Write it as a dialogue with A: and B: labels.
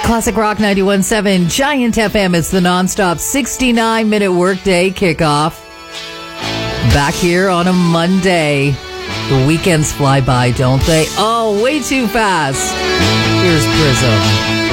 A: Classic Rock 91.7 Giant FM. It's the nonstop 69-minute workday kickoff. Back here on a Monday. The weekends fly by, don't they? Oh, way too fast. Here's Prism.